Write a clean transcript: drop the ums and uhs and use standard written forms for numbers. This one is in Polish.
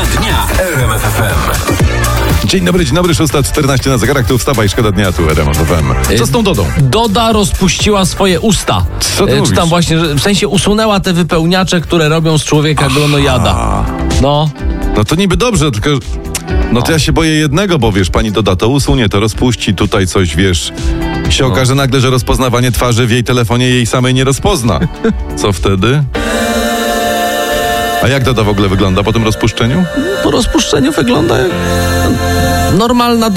dnia w RMF FM. Dzień dobry, 6:14 na zegarach, tu wstawaj, szkoda dnia, tu RMF FM. Co z tą Dodą? Doda rozpuściła swoje usta. Co ty Czy mówisz? tam właśnie, w sensie usunęła te wypełniacze, które robią z człowieka glonojada. No. No to niby dobrze, tylko... No to ja się boję jednego, bo wiesz, pani Doda to usunie, to rozpuści tutaj coś, wiesz... Się okaże nagle, że rozpoznawanie twarzy w jej telefonie jej samej nie rozpozna. Co wtedy? A jak Doda w ogóle wygląda po tym rozpuszczeniu? Po rozpuszczeniu wygląda jak normalna